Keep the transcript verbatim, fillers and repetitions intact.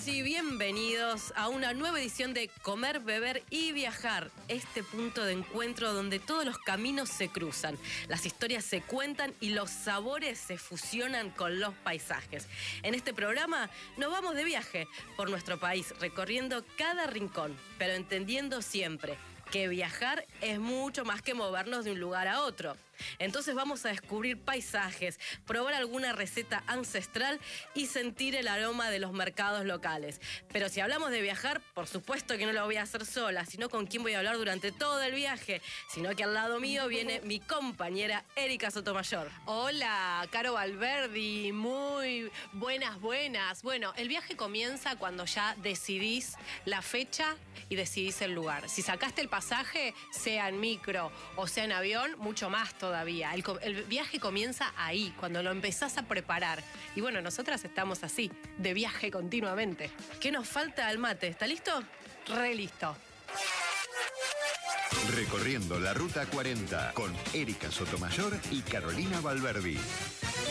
Bienvenidas y bienvenidos a una nueva edición de Comer, Beber y Viajar. Este punto de encuentro donde todos los caminos se cruzan, las historias se cuentan y los sabores se fusionan con los paisajes. En este programa nos vamos de viaje por nuestro país, recorriendo cada rincón, pero entendiendo siempre que viajar es mucho más que movernos de un lugar a otro. Entonces vamos a descubrir paisajes, probar alguna receta ancestral y sentir el aroma de los mercados locales. Pero si hablamos de viajar, por supuesto que no lo voy a hacer sola, sino con quien voy a hablar durante todo el viaje, sino que al lado mío viene mi compañera Erika Sotomayor. Hola, Caro Valverdi, muy buenas, buenas. Bueno, el viaje comienza cuando ya decidís la fecha y decidís el lugar. Si sacaste el pasaje, sea en micro o sea en avión, mucho más todavía. El, el viaje comienza ahí, cuando lo empezás a preparar. Y bueno, nosotras estamos así, de viaje continuamente. ¿Qué nos falta al mate? ¿Está listo? Re listo. Recorriendo la Ruta cuarenta con Erika Sotomayor y Carolina Valverdi.